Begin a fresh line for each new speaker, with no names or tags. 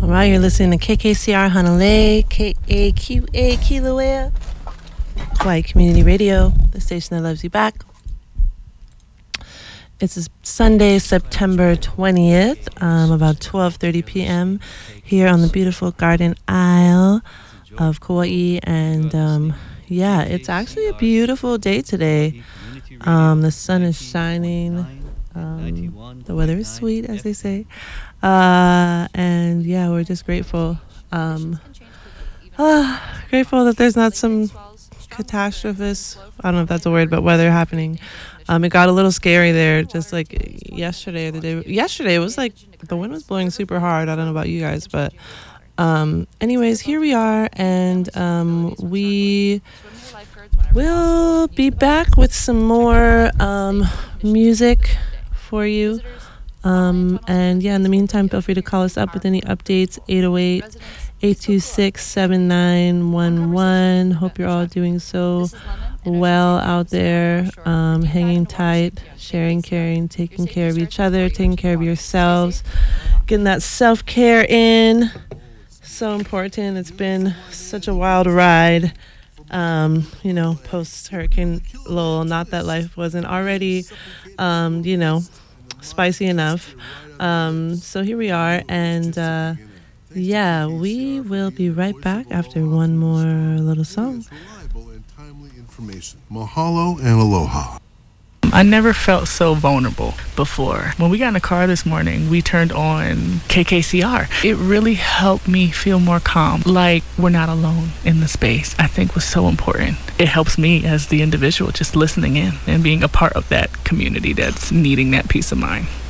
All right, you're listening to KKCR Hanalei, KAQA Kilauea, Hawaii Community Radio, the station that loves you back. It's Sunday, September 20th, about 12:30 p.m. here on the beautiful Garden Isle of Kauai. And yeah, it's actually a beautiful day today. The sun is shining. The weather is sweet, as they say. And yeah, we're just grateful. Grateful that there's not some catastrophist, I don't know if that's a word, but weather happening. It got a little scary there, just like yesterday or the day. Yesterday, it was like the wind was blowing super hard. I don't know about you guys, but anyways, here we are, and we will be back with some more music for you. And yeah, in the meantime, feel free to call us up with any updates, 808-826-7911. Hope you're all doing so well out there, hanging tight, sharing, caring, taking care of each other, taking care of yourselves, getting that self-care in. So important. It's been such a wild ride, post-Hurricane Lowell. Not that life wasn't already, spicy enough. So here we are, and yeah, we will be right back after one more little song.
Mahalo and aloha.
I never felt so vulnerable before. When we got in the car this morning, we turned on KKCR. It really helped me feel more calm, like we're not alone in the space. I think was so important. It helps me as the individual just listening in and being a part of that community that's needing that peace of mind.